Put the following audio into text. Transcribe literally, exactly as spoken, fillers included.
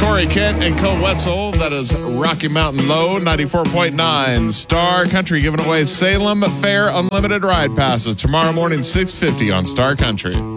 Corey Kent and Cole Wetzel. That is Rocky Mountain Low, ninety-four point nine. Star Country giving away Salem Fair Unlimited Ride Passes tomorrow morning, six fifty on Star Country.